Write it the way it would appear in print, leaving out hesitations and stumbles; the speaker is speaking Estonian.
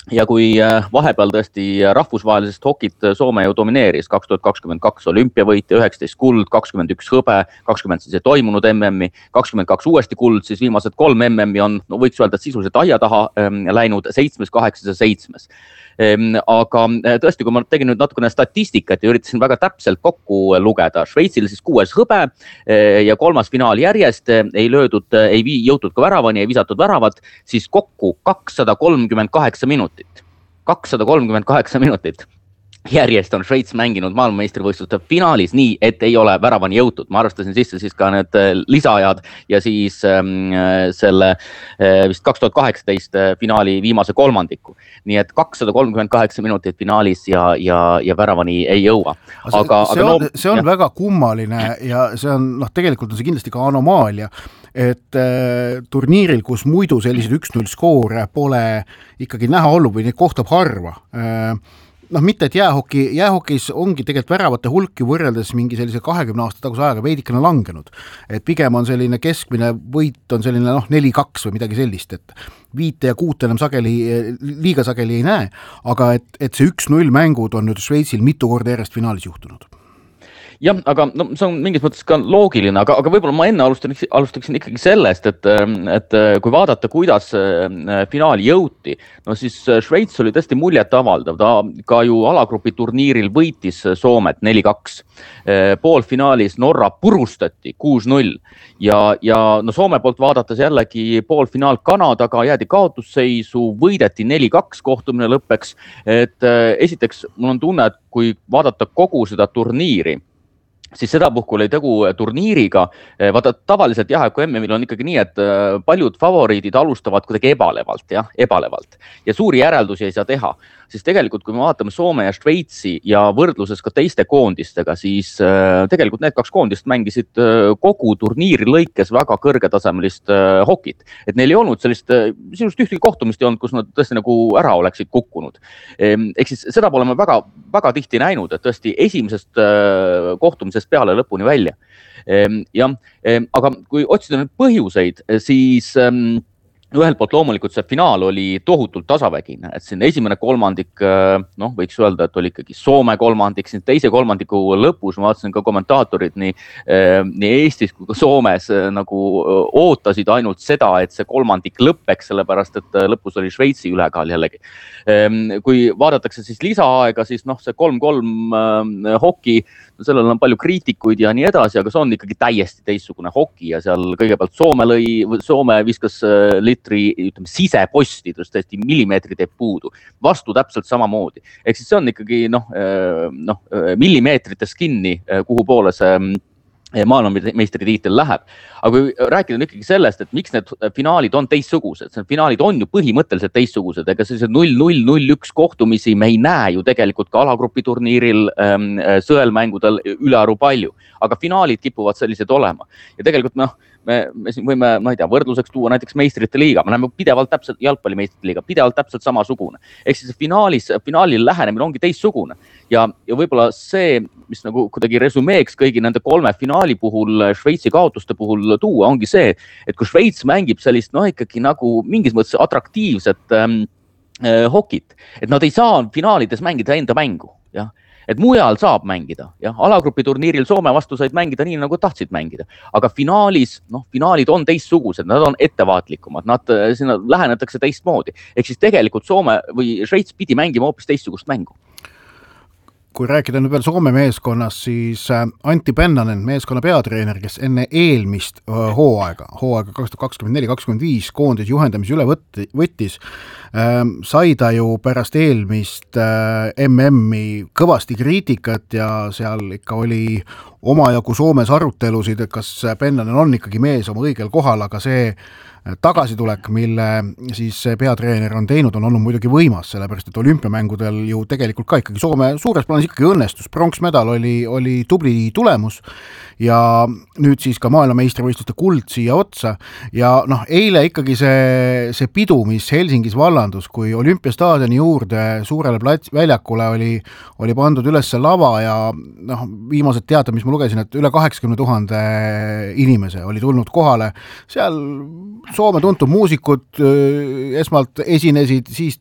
Ja kui vahepeal tõesti rahvusvahelisest hokit Soome ju domineeris 2022 olümpiavõitja, 19 kuld, 21 hõbe, 20 siis ei toimunud MM-i, 22 uuesti kuld, siis viimased 3 MM-i on, no võiks öelda, et sisuliselt aia taha läinud 7, 8 ja 7. Aga tõesti, kui ma tegin nüüd natukene statistikat ja üritasin väga täpselt kokku lugeda, Šveitsil siis 6 hõbe ja 3. finaal järjest ei jõutud ka väravani, ei visatud väravat, siis kokku 238 minutit. 238 minutit järjest on Šveits mänginud maailmameistrivõistluste finaalis nii, et ei ole väravani jõutud. Ma arvestasin sisse siis ka need lisaajad ja siis selle vist 2018 finaali viimase kolmandiku. Nii et 238 minutit finaalis ja väravani ei jõua. See on väga kummaline ja see on, tegelikult on see kindlasti ka anomaalia, et turniiril, kus muidu sellised 1-0 skoore pole ikkagi näha olnud või neid kohtab harva, mitte, et jäähokis ongi tegelikult väravate hulk ju võrreldes mingi sellise 20 aasta taguse ajaga veidikene langenud. Et pigem on selline keskmine võit on selline 4-2 või midagi sellist, et 5 ja 6 enam liiga sageli ei näe, aga et see 1-0 mängud on nüüd Šveitsil mitu korda järjest finaalis juhtunud. Jah, aga see on mingis mõttes ka loogiline, aga võib-olla ma enne alustaksin ikkagi sellest, et kui vaadata, kuidas finaali jõuti, siis Šveits oli tõesti muljet avaldav. Ta ka ju alagrupi turniiril võitis Soomet 4-2. Poolfinaalis Norra purustati 6-0 ja Soome poolt vaadates jällegi poolfinaal Kanadaga jäädi kaotusseisu, võideti 4-2 kohtumine lõppeks. Et esiteks mul on tunne, et kui vaadata kogu seda turniiri, siis seda puhku oli tegu turniiriga. Vaata, tavaliselt kui MM-il on ikkagi nii, et paljud favoriidid alustavad kuidagi ebalevalt ja suuri järeldusi ei saa teha. Siis tegelikult, kui me vaatame Soome ja Šveitsi ja võrdluses ka teiste koondistega, siis tegelikult need 2 koondist mängisid kogu turniiri lõikes väga kõrgetasemelist hokit. Et neil ei olnud sellist ühtegi kohtumist ei olnud, kus nad tõesti nagu ära oleksid kukkunud. Ehk siis seda pole me väga, väga tihti näinud, et tõesti esimesest kohtumisest peale lõpuni välja. Aga kui otsida nüüd põhjuseid, siis ühelt poolt loomulikult see finaal oli tohutult tasavägine, et siin esimene kolmandik, võiks öelda, et oli ikkagi Soome kolmandik, siin teise kolmandiku lõpus, ma vaatasin ka kommentaatorid nii Eestis kui ka Soomes nagu ootasid ainult seda, et see kolmandik lõppeks, sellepärast et lõpus oli Šveitsi ülekaal jällegi. Kui vaadatakse siis lisaaega, siis see 3-3 hoki, sellel on palju kriitikuid ja nii edasi, aga see on ikkagi täiesti teistsugune hoki ja seal kõigepealt Soome viskas sisepostidest tõesti millimeetrid ei puudu. Vastu täpselt samamoodi. Ehk siis see on ikkagi millimeetrites kinni, kuhu poole see maailmameistritiitel läheb. Aga kui rääkida ikkagi sellest, et miks need finaalid on teistsugused, need finaalid on ju põhimõtteliselt teistsugused, ega sellised 0-0, 0-1 kohtumisi me ei näe ju tegelikult ka alagrupi turniiril sõelmängudel ülearu palju, aga finaalid kipuvad sellised olema. Ja tegelikult me siin võime, võrdluseks tuua näiteks meistrite liiga, me näeme pidevalt täpselt jalgpalli meistrite liiga, pidevalt täpselt samasugune. Ehk siis finaalil lähenemine ongi teistsugune ja võib-olla see, mis nagu kuidagi resümeeks kõigi nende 3 finaali puhul, Šveitsi kaotuste puhul tuua, ongi see, et kui Šveits mängib sellist ikkagi nagu mingis mõttes atraktiivset hokit, et nad ei saa finaalides mängida enda mängu, jah. Et mujal saab mängida, alagrupi turniiril Soome vastu said mängida nii, nagu tahtsid mängida, aga finaalid on teistsugused, nad on ettevaatlikumad, sinna lähenetakse teistmoodi. Ehk siis tegelikult Soome või Šveits pidi mängima hoopis teistsugust mängu. Kui rääkida nüüd veel Soome meeskonnast, siis Antti Pennanen, meeskonna peatreener, kes enne eelmist hooaega 2024-2025 koondis juhendamise üle võttis, sai ta ju pärast eelmist MM-i kõvasti kriitikat ja seal ikka oli omajagu Soomes arutelusid, et kas Pennanen on ikkagi mees oma õigel kohal, aga see tagasitulek, mille siis peatreener on teinud, on olnud muidugi võimas, sellepärast et olümpiamängudel ju tegelikult ka ikkagi Soome suures plaanis ikkagi õnnestus. Pronksmedal oli tubli tulemus ja nüüd siis ka maailmameistrivõistluste kuld siia otsa ja eile ikkagi see pidu, mis Helsingis vallandus, kui olümpiastaadioni juurde suurele väljakule oli pandud üles lava ja viimased teated, mis ma lugesin, et üle 80 000 inimese oli tulnud kohale, seal Soome tuntud muusikud esmalt esinesid, siis